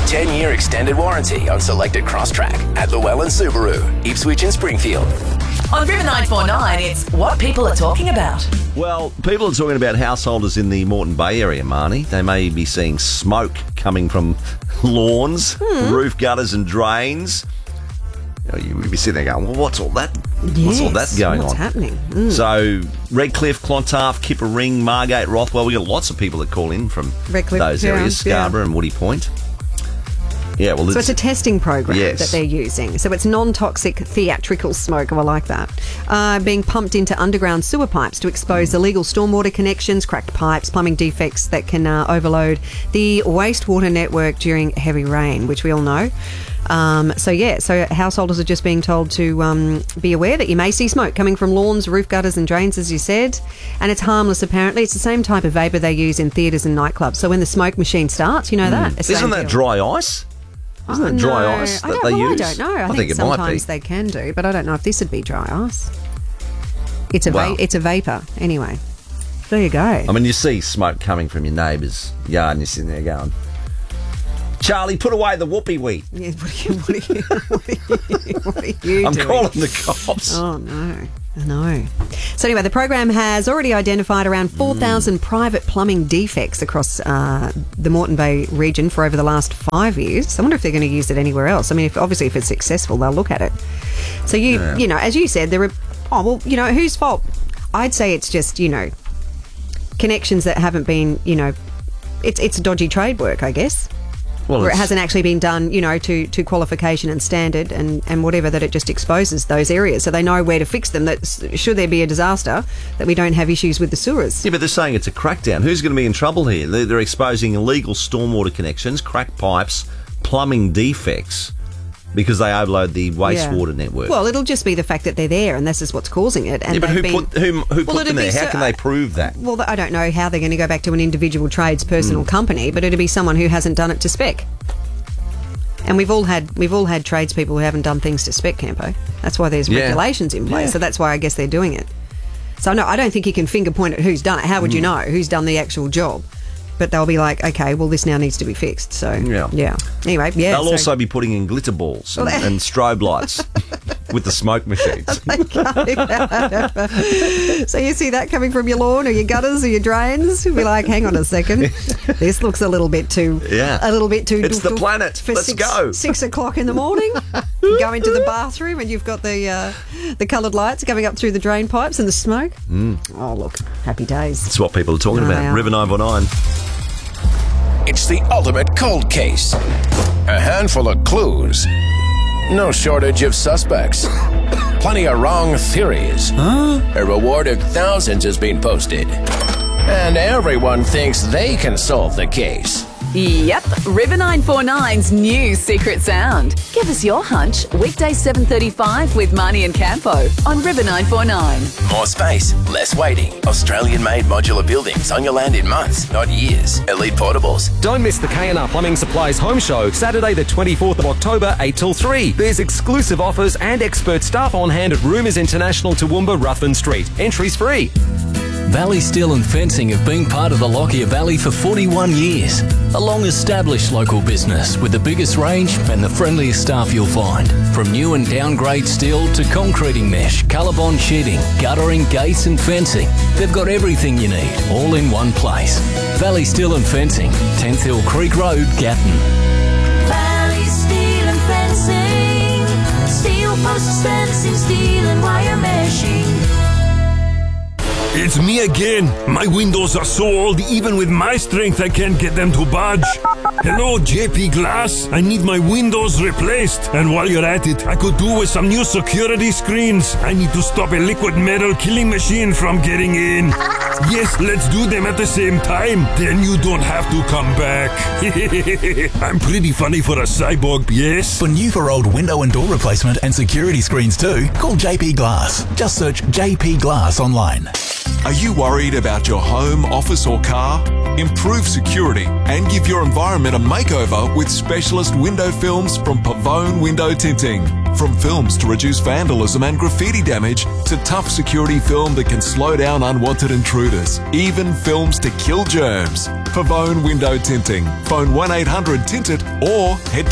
10-year extended warranty on selected Crosstrack at Llewellyn Subaru, Ipswich and Springfield. On River 949, it's what people are talking about. Well, people are talking about householders in the Moreton Bay area, Marnie. They may be seeing smoke coming from lawns, roof gutters and drains. You'd be sitting there going, well, what's all that? What's all that going what's on? happening? So, Redcliffe, Clontarf, Kipper Ring, Margate, Rothwell, we got lots of people that call in from those areas, Scarborough and Woody Point. Yeah, well, so it's a testing program yes. that they're using. So it's non-toxic theatrical smoke. Oh, I like that. Being pumped into underground sewer pipes to expose illegal stormwater connections, cracked pipes, plumbing defects that can overload the wastewater network during heavy rain, which we all know. So householders are just being told to be aware that you may see smoke coming from lawns, roof gutters and drains, as you said. And it's harmless, apparently. It's the same type of vapour they use in theatres and nightclubs. So when the smoke machine starts, you know that. Isn't that dry ice? Isn't it dry ice that they use? I don't know. I think it might be. sometimes they can do, but I don't know if this would be dry ice. It's a vapour. Anyway, there you go. I mean, you see smoke coming from your neighbour's yard and you're sitting there going, Charlie, put away the whoopee wheat. Yeah, what are you doing? I'm calling the cops. Oh, no. I know. So anyway, the program has already identified around 4,000 private plumbing defects across the Moreton Bay region for over the last 5 years. I wonder if they're going to use it anywhere else. I mean, if it's successful, they'll look at it. So you know, as you said, there are, whose fault? I'd say it's just, connections that haven't been, it's dodgy trade work, I guess. Well, where it hasn't actually been done, to qualification and standard and whatever, that it just exposes those areas so they know where to fix them, that should there be a disaster, that we don't have issues with the sewers. Yeah, but they're saying it's a crackdown. Who's going to be in trouble here? They're exposing illegal stormwater connections, cracked pipes, plumbing defects, because they overload the wastewater network. Well, it'll just be the fact that they're there and this is what's causing it. And but who put them there? How can they prove that? Well, I don't know how they're going to go back to an individual tradesperson or company, but it'll be someone who hasn't done it to spec. And we've all had tradespeople who haven't done things to spec, Campo. That's why there's regulations in place. So that's why I guess they're doing it. So no, I don't think you can finger point at who's done it. How would you know who's done the actual job? But they'll be like, okay, well, this now needs to be fixed. So, yeah. Anyway, They'll also be putting in glitter balls and strobe lights with the smoke machines. So you see that coming from your lawn or your gutters or your drains, you'll be like, hang on a second, this looks a little bit too... It's the planet. Let's go. 6 o'clock in the morning, you go into the bathroom and you've got the coloured lights going up through the drain pipes and the smoke. Oh, look, happy days. That's what people are talking about. River 949. It's the ultimate cold case. A handful of clues. No shortage of suspects. Plenty of wrong theories. A reward of thousands has been posted. And everyone thinks they can solve the case. Yep, River 949's new secret sound. Give us your hunch, weekdays 7:35 with Marnie and Campo on River 949. More space, less waiting. Australian-made modular buildings on your land in months, not years. Elite Portables. Don't miss the K&R Plumbing Supplies Home Show, Saturday the 24th of October, 8 till 3. There's exclusive offers and expert staff on hand at Roomers International, Toowoomba, Ruthven Street. Entries free. Valley Steel and Fencing have been part of the Lockyer Valley for 41 years. A long-established local business with the biggest range and the friendliest staff you'll find. From new and downgrade steel to concreting mesh, colorbond sheeting, guttering, gates and fencing. They've got everything you need, all in one place. Valley Steel and Fencing, 10th Hill Creek Road, Gatton. Valley Steel and Fencing. Steel posts, fencing, steel and wire meshing. It's me again. My windows are so old, even with my strength, I can't get them to budge. Hello, JP Glass. I need my windows replaced. And while you're at it, I could do with some new security screens. I need to stop a liquid metal killing machine from getting in. Yes, let's do them at the same time. Then you don't have to come back. I'm pretty funny for a cyborg, yes? For new for old window and door replacement and security screens too, call JP Glass. Just search JP Glass online. Are you worried about your home, office or car? Improve security and give your environment a makeover with specialist window films from Pavone Window Tinting. From films to reduce vandalism and graffiti damage to tough security film that can slow down unwanted intruders. Even films to kill germs. Pavone Window Tinting. Phone 1-800-TINT-IT or head to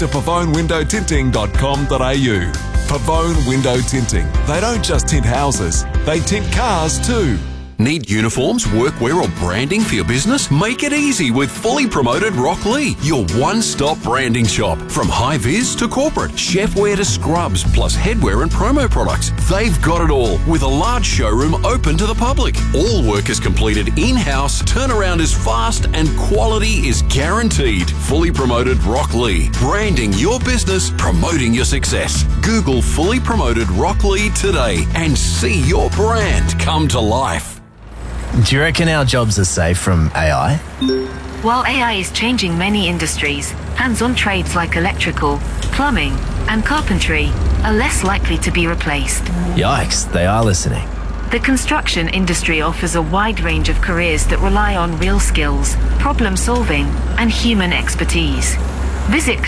pavonewindowtinting.com.au. Pavone Window Tinting. They don't just tint houses, they tint cars too. Need uniforms, workwear or branding for your business? Make it easy with Fully Promoted Rock Lee, your one-stop branding shop. From high-vis to corporate, chefwear to scrubs, plus headwear and promo products. They've got it all, with a large showroom open to the public. All work is completed in-house, turnaround is fast and quality is guaranteed. Fully Promoted Rock Lee, branding your business, promoting your success. Google Fully Promoted Rock Lee today and see your brand come to life. Do you reckon our jobs are safe from AI? While AI is changing many industries, hands-on trades like electrical, plumbing, and carpentry are less likely to be replaced. Yikes, they are listening. The construction industry offers a wide range of careers that rely on real skills, problem-solving, and human expertise. Visit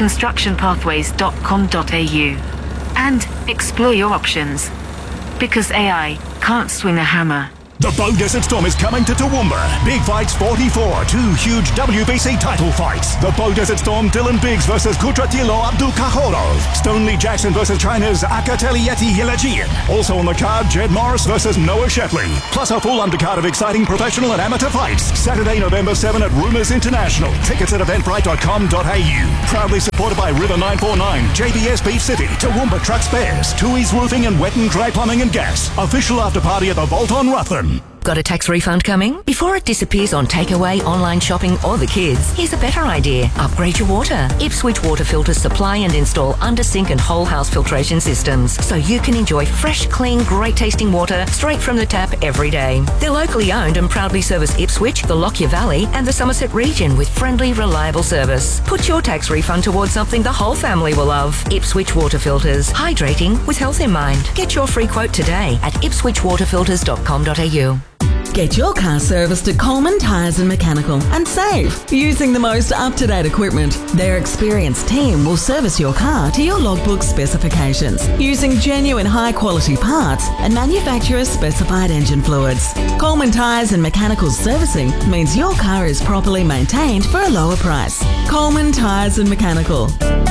constructionpathways.com.au and explore your options. Because AI can't swing a hammer. The Bow Desert Storm is coming to Toowoomba. Big Fights 44, 2 huge WBC title fights. The Bow Desert Storm, Dylan Biggs versus Kudratilo Abdukahorov. Stonely Jackson versus China's Akatelieti Hilajian. Also on the card, Jed Morris versus Noah Shepley. Plus a full undercard of exciting professional and amateur fights. Saturday, November 7 at Rumours International. Tickets at eventbrite.com.au. Proudly supported by River 949, JBS Beef City, Toowoomba Truck Spares, Tooheys Roofing and Wet and Dry Plumbing and Gas. Official after party at the Vault on Rutland. Got a tax refund coming? Before it disappears on takeaway, online shopping or the kids, here's a better idea. Upgrade your water. Ipswich Water Filters supply and install under-sink and whole house filtration systems so you can enjoy fresh, clean, great tasting water straight from the tap every day. They're locally owned and proudly service Ipswich, the Lockyer Valley and the Somerset region with friendly, reliable service. Put your tax refund towards something the whole family will love. Ipswich Water Filters. Hydrating with health in mind. Get your free quote today at ipswichwaterfilters.com.au. Get your car serviced at Coleman Tyres and Mechanical and save using the most up-to-date equipment. Their experienced team will service your car to your logbook specifications using genuine high-quality parts and manufacturer's specified engine fluids. Coleman Tyres and Mechanical servicing means your car is properly maintained for a lower price. Coleman Tyres and Mechanical.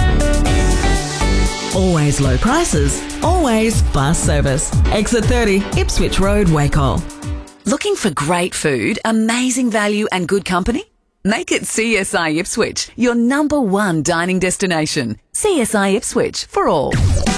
Always low prices, always fast service. Exit 30, Ipswich Road, Wacol. Looking for great food, amazing value and good company? Make it CSI Ipswich, your number one dining destination. CSI Ipswich for all.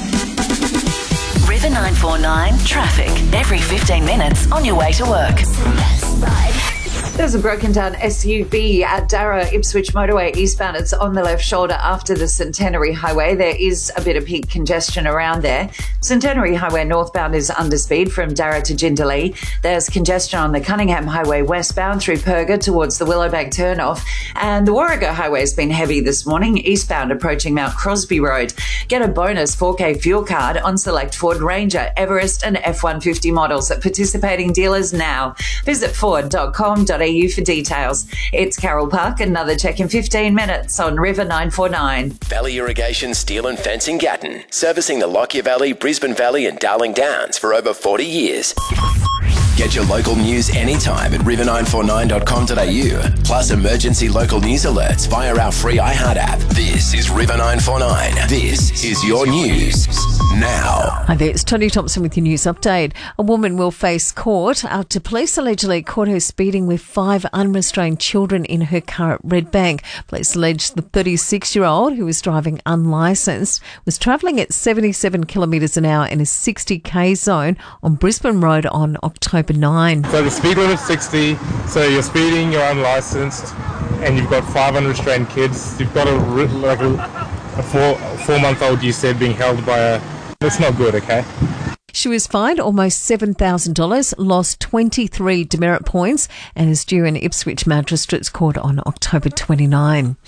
River 949 traffic every 15 minutes on your way to work. There's a broken down SUV at Darra Ipswich Motorway eastbound. It's on the left shoulder after the Centenary Highway. There is a bit of peak congestion around there. Centenary Highway northbound is under speed from Darra to Jindalee. There's congestion on the Cunningham Highway westbound through Perga towards the Willowbank turnoff. And the Warrego Highway has been heavy this morning, eastbound approaching Mount Crosby Road. Get a bonus 4K fuel card on select Ford Ranger, Everest and F-150 models at participating dealers now. Visit ford.com.au for details. It's Carol Park, another check in 15 minutes on River 949. Valley Irrigation Steel and Fencing Gatton, servicing the Lockyer Valley, Brisbane Valley and Darling Downs for over 40 years. Get your local news anytime at river949.com.au. Plus emergency local news alerts via our free iHeart app. This is River 949. This is your news now. Hi there, it's Tony Thompson with your news update. A woman will face court after police allegedly caught her speeding with 5 unrestrained children in her car at Redbank. Police allege the 36-year-old, who was driving unlicensed, was travelling at 77 kilometres an hour in a 60k zone on Brisbane Road on October 9. So the speed limit is 60, so you're speeding, you're unlicensed, and you've got 5 unrestrained kids. You've got a 4-month-old, you said, being held by a... That's not good, okay? She was fined almost $7,000, lost 23 demerit points and is due in Ipswich Magistrates Court on October 29.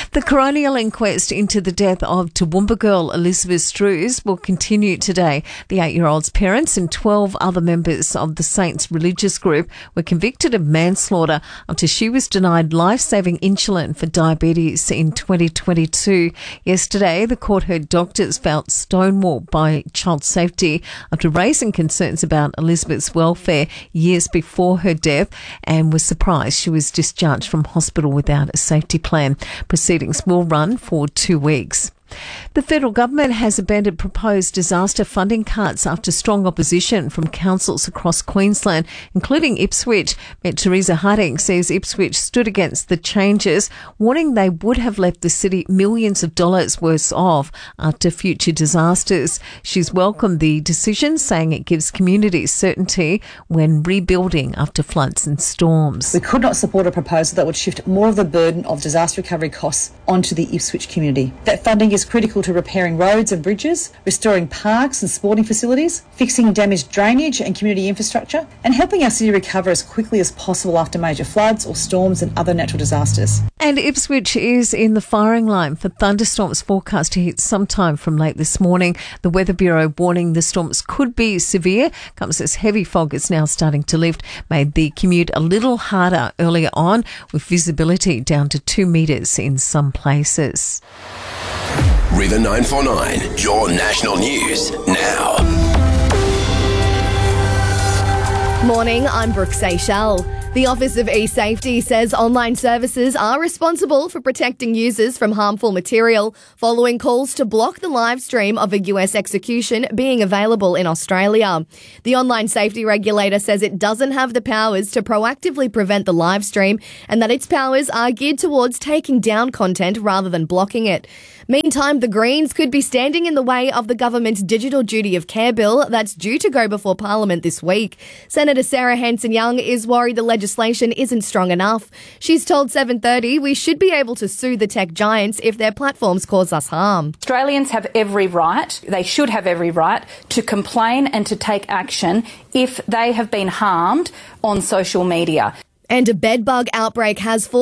The coronial inquest into the death of Toowoomba girl Elizabeth Strews will continue today. The 8-year-old's parents and 12 other members of the Saints religious group were convicted of manslaughter after she was denied life-saving insulin for diabetes in 2022. Yesterday, the court heard doctors felt stonewalled by child safety after raising concerns about Elizabeth's welfare years before her death and was surprised she was discharged from hospital without a safety plan. Proceedings will run for 2 weeks. The federal government has abandoned proposed disaster funding cuts after strong opposition from councils across Queensland, including Ipswich. Mayor Teresa Harding says Ipswich stood against the changes, warning they would have left the city millions of dollars worse off after future disasters. She's welcomed the decision, saying it gives communities certainty when rebuilding after floods and storms. We could not support a proposal that would shift more of the burden of disaster recovery costs onto the Ipswich community. That funding is critical to repairing roads and bridges, restoring parks and sporting facilities, fixing damaged drainage and community infrastructure, and helping our city recover as quickly as possible after major floods or storms and other natural disasters. And Ipswich is in the firing line for thunderstorms forecast to hit sometime from late this morning. The Weather Bureau warning the storms could be severe. Comes as heavy fog is now starting to lift, made the commute a little harder earlier on, with visibility down to 2 metres in some places. River 949, your national news now. Morning, I'm Brooke Seychelles. The Office of eSafety says online services are responsible for protecting users from harmful material following calls to block the live stream of a US execution being available in Australia. The online safety regulator says it doesn't have the powers to proactively prevent the live stream and that its powers are geared towards taking down content rather than blocking it. Meantime, the Greens could be standing in the way of the government's Digital Duty of Care bill that's due to go before Parliament this week. Senator Sarah Hanson-Young is worried the legislation isn't strong enough. She's told 7:30 we should be able to sue the tech giants if their platforms cause us harm. Australians have every right, they should have every right, to complain and to take action if they have been harmed on social media. And a bedbug outbreak has